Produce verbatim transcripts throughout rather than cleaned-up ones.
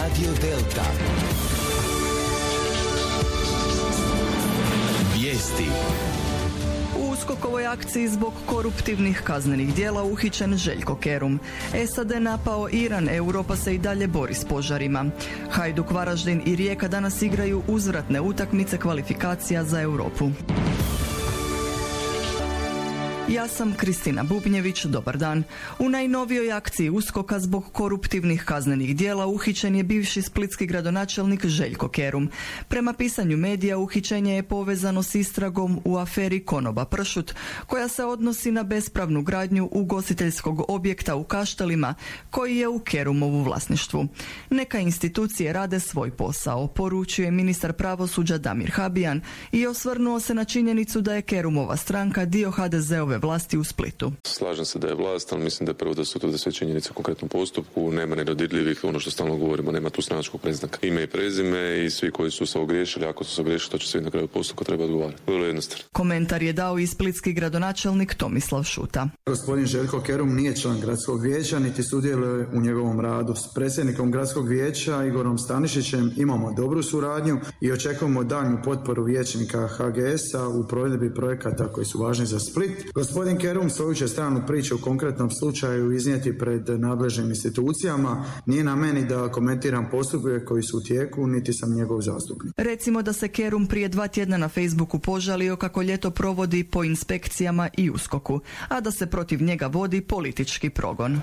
Radio Delta. Vijesti. U USKOK-ovoj akciji zbog koruptivnih kaznenih djela uhićen Željko Kerum. S A D napao Iran, Europa se i dalje bori s požarima. Hajduk, Varaždin i Rijeka danas igraju uzvratne utakmice kvalifikacija za Europu. Ja sam Kristina Bubnjević, dobar dan. U najnovijoj akciji USKOK-a zbog koruptivnih kaznenih djela uhićen je bivši splitski gradonačelnik Željko Kerum. Prema pisanju medija, uhićenje je povezano s istragom u aferi Konoba Pršut, koja se odnosi na bespravnu gradnju ugostiteljskog objekta u Kaštelima, koji je u Kerumovu vlasništvu. Neka institucije rade svoj posao, poručuje ministar pravosuđa Damir Habijan i osvrnuo se na činjenicu da je Kerumova stranka dio ha de ze-ove vlasti u Splitu. Slažem se da je vlast, ali mislim da je prvo da su to da sve činjenice u konkretnom postupku, nema nedodirljivih, ono što stalno govorimo, nema tu stranačkog predznaka. Ime i prezime i svi koji su se ogriješili, ako su se ogriješili, to će svi na kraju postupka treba odgovarati. Vrlo jednostavno. Komentar je dao i splitski gradonačelnik Tomislav Šuta. Gospodin Željko Kerum nije član gradskog vijeća, niti sudjeluje u njegovom radu. S predsjednikom gradskog vijeća Igorom Stanišićem imamo dobru suradnju i očekujemo daljnju potporu vijećnika ha ge es-a u provedbi projekata koji su važni za Split. Gospodin Kerum svoju će stranu priču u konkretnom slučaju iznijeti pred nadležnim institucijama. Nije na meni da komentiram postupke koji su u tijeku, niti sam njegov zastupnik. Recimo da se Kerum prije dva tjedna na Facebooku požalio kako ljeto provodi po inspekcijama i USKOK-u, a da se protiv njega vodi politički progon.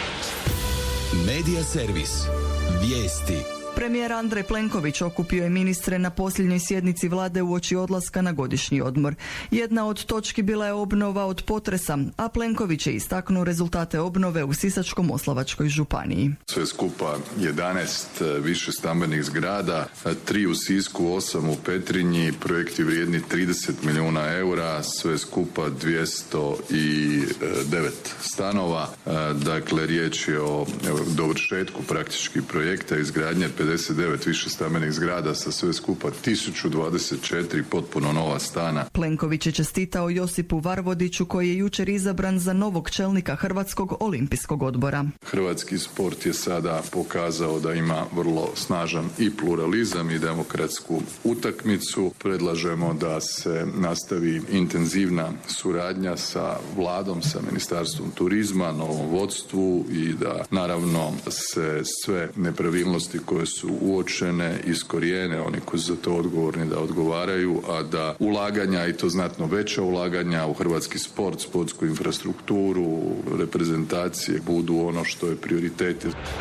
Medija servis. Vijesti. Premijer Andrej Plenković okupio je ministre na posljednjoj sjednici vlade uoči odlaska na godišnji odmor. Jedna od točki bila je obnova od potresa, a Plenković je istaknuo rezultate obnove u Sisačko-moslavačkoj županiji. Sve skupa jedanaest više stambenih zgrada, tri u Sisku, osam u Petrinji, projekti vrijedni trideset milijuna eura, sve skupa dvjesto devet stanova. Dakle, riječ je o dovršetku praktički projekta izgradnje pedeset devet više stambenih zgrada sa sve skupa tisuću dvadeset četiri potpuno nova stana. Plenković je čestitao Josipu Varvodiću koji je jučer izabran za novog čelnika Hrvatskog olimpijskog odbora. Hrvatski sport je sada pokazao da ima vrlo snažan i pluralizam i demokratsku utakmicu. Predlažemo da se nastavi intenzivna suradnja sa vladom, sa Ministarstvom turizma, novom vodstvu i da naravno se sve nepravilnosti koje su su uočene, iskorijene, oni koji su za to odgovorni da odgovaraju, a da ulaganja, i to znatno veća ulaganja u hrvatski sport, sportsku infrastrukturu, reprezentacije budu ono što je prioritet.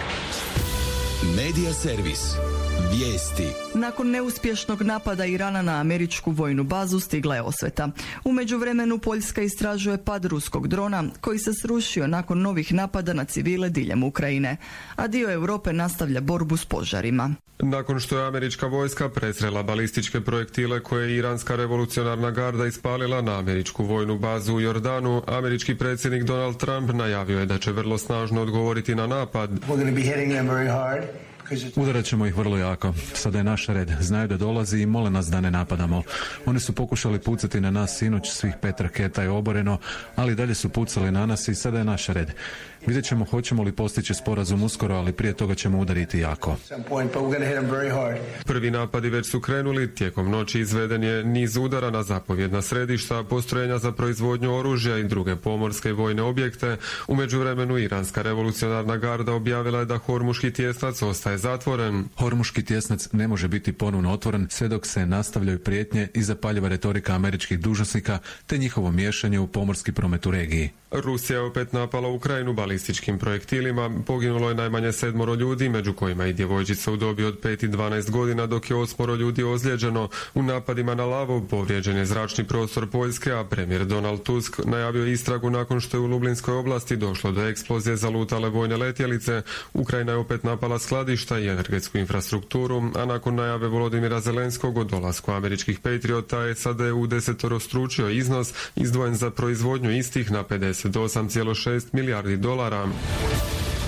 Medija servis. Vijesti. Nakon neuspješnog napada Irana na američku vojnu bazu stigla je osveta. U međuvremenu Poljska istražuje pad ruskog drona koji se srušio nakon novih napada na civile diljem Ukrajine, a dio Europe nastavlja borbu s požarima. Nakon što je američka vojska presrela balističke projektile koje je iranska revolucionarna garda ispalila na američku vojnu bazu u Jordanu, američki predsjednik Donald Trump najavio je da će vrlo snažno odgovoriti na napad. Udarat ćemo ih vrlo jako. Sada je naš red. Znaju da dolazi i mole nas da ne napadamo. Oni su pokušali pucati na nas sinoć, svih pet raketa je oboreno, ali dalje su pucali na nas i sada je naš red. Vidjet ćemo hoćemo li postići sporazum uskoro, ali prije toga ćemo udariti jako. Prvi napadi već su krenuli. Tijekom noći izveden je niz udara na zapovjedna središta, postrojenja za proizvodnju oružja i druge pomorske i vojne objekte. U međuvremenu iranska revolucionarna garda objavila je da Hormuški tjesnac ostaje zatvoren. Hormuški tjesnac ne može biti ponovno otvoren sve dok se nastavljaju prijetnje i zapaljiva retorika američkih dužnosnika te njihovo miješanje u pomorski promet u regiji. Rusija je opet napala Ukrajinu balističkim projektilima. Poginulo je najmanje sedmoro ljudi, među kojima i djevojčica u dobi od pet i dvanaest godina, dok je osmoro ljudi ozlijeđeno. U napadima na Lavov povrijeđen je zračni prostor Poljske, a premijer Donald Tusk najavio istragu nakon što je u Lublinskoj oblasti došlo do eksplozije zalutale vojne letjelice. Ukrajina je opet napala skladišta i energetsku infrastrukturu, a nakon najave Volodimira Zelenskog o dolasku američkih Patriota, S A D udesetorostručio iznos izdvojen za proizvodnju istih na pedeset osam zarez šest milijardi dolara.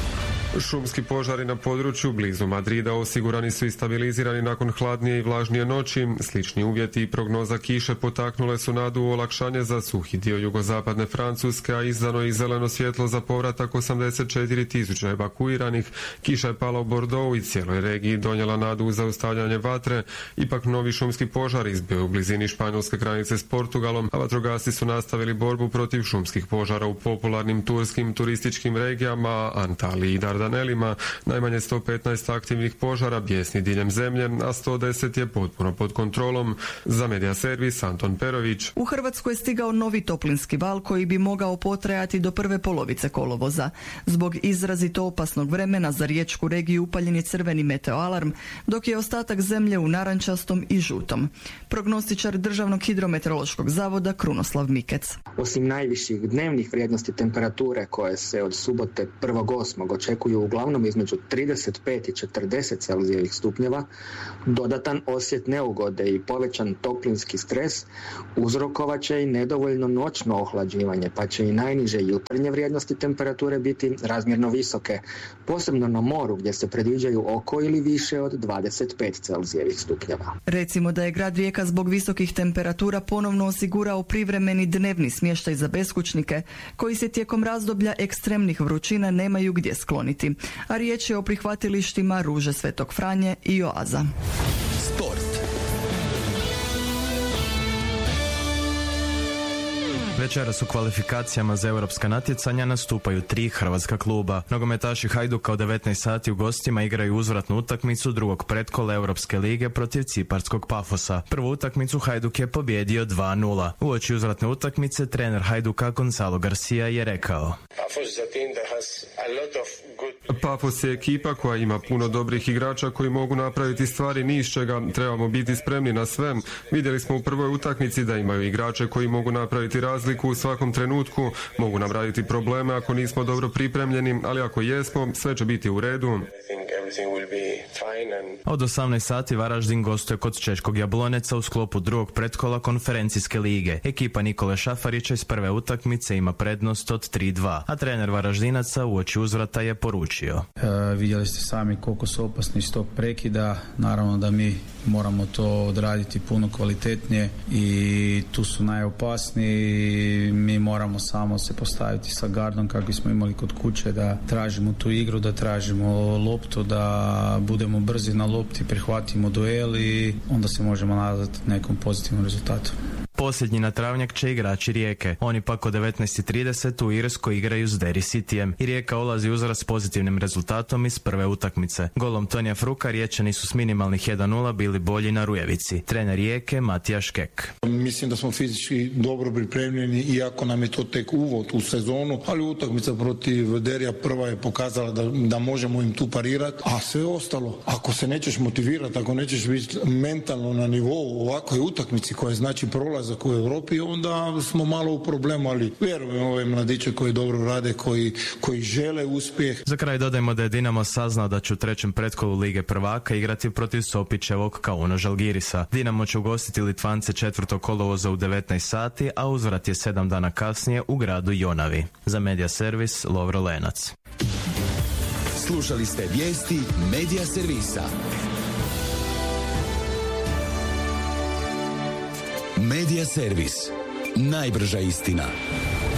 Šumski požari na području blizu Madrida osigurani su i stabilizirani nakon hladnije i vlažnije noći. Slični uvjeti i prognoza kiše potaknule su nadu u olakšanje za suhi dio jugozapadne Francuske, a izdano i zeleno svjetlo za povratak osamdeset četiri tisuće evakuiranih. Kiša je pala u Bordeaux i cijeloj regiji donijela nadu u zaustavljanje vatre. Ipak novi šumski požar izbio u blizini španjolske granice s Portugalom, a vatrogasci su nastavili borbu protiv šumskih požara u popularnim turskim turističkim regijama Antaliji i Dardanelima. Najmanje sto petnaest aktivnih požara bjesni diljem zemlje, a sto deset je potpuno pod kontrolom. Za Medija servis Anton Perović. U Hrvatsku je stigao novi toplinski val koji bi mogao potrajati do prve polovice kolovoza. Zbog izrazito opasnog vremena za riječku regiju upaljen je crveni meteoalarm, dok je ostatak zemlje u narančastom i žutom. Prognostičar Državnog hidrometeorološkog zavoda Krunoslav Mikec. Osim najviših dnevnih vrijednosti temperature koje se od subote prvog osmog očekuju uglavnom između trideset pet i četrdeset Celzijevih stupnjeva, dodatan osjet neugode i povećan toplinski stres uzrokovat će i nedovoljno noćno ohlađivanje, pa će i najniže jutarnje vrijednosti temperature biti razmjerno visoke, posebno na moru gdje se predviđaju oko ili više od dvadeset pet Celzijevih stupnjeva. Recimo da je grad Rijeka zbog visokih temperatura ponovno osigurao privremeni dnevni smještaj za beskućnike koji se tijekom razdoblja ekstremnih vrućina nemaju gdje skloniti, a riječ je o prihvatilištima Ruže Svetog Franje i Oaza. Sport. Večeras u kvalifikacijama za europska natjecanja nastupaju tri hrvatska kluba. Nogometaši Hajduka u devetnaest sati u gostima igraju uzvratnu utakmicu drugog pretkola Europske lige protiv ciparskog Pafosa. Prvu utakmicu Hajduk je pobjedio dva nula. Uoči uzvratne utakmice trener Hajduka Gonzalo Garcia je rekao: Pafos je ekipa koja ima puno dobrih igrača koji mogu napraviti stvari ni iz čega. Trebamo biti spremni na sve. Vidjeli smo u prvoj utakmici da imaju igrače koji mogu napraviti razliku u svakom trenutku. Mogu nam raditi probleme ako nismo dobro pripremljeni, ali ako jesmo, sve će biti u redu. Od osamnaest sati Varaždin gostuje kod češkog Jabloneca u sklopu drugog pretkola konferencijske lige. Ekipa Nikole Šafarića iz prve utakmice ima prednost od tri dva, a trener Varaždinaca uoči uzvrata je poručio: E, vidjeli ste sami koliko su opasni iz tog prekida. Naravno da mi moramo to odraditi puno kvalitetnije i tu su najopasniji. Mi moramo samo se postaviti sa gardom kako smo imali kod kuće, da tražimo tu igru, da tražimo loptu, da budemo brzi na lopti, prihvatimo duel i onda se možemo nadati nekom pozitivnom rezultatu. Posljednji na travnjak će igrači Rijeke. Oni pak o devetnaest i trideset u Irskoj igraju s Derry Cityjem i Rijeka ulazi uzrast s pozitivnim rezultatom iz prve utakmice. Golom Tonija Fruka Riječani su s minimalnih jedan nula bili bolji na Rujevici. Trener Rijeke Matija Škek: Mislim da smo fizički dobro pripremljeni, iako nam je to tek uvod u sezonu, ali utakmica protiv Derija prva je pokazala da, da možemo im tu parirati, a sve ostalo, ako se nećeš motivirati, ako nećeš biti mentalno na nivou ovakvoj utakmici koja znači prolaz u Europi, onda smo malo u problemu, ali vjerujem ove mladiće koji dobro rade, koji, koji žele uspjeh. Za kraj dodajmo da je Dinamo saznao da će u trećem pretkolu Lige prvaka igrati protiv Sopićevog Kauno Žalgirisa. Dinamo će ugostiti Litvance četvrtog kolovoza u devetnaest sati, a uzvrat je sedam dana kasnije u gradu Jonavi. Za Medija servis Lovro Lenac. Slušali ste vijesti Medija servisa. Medija servis. Najbrža istina.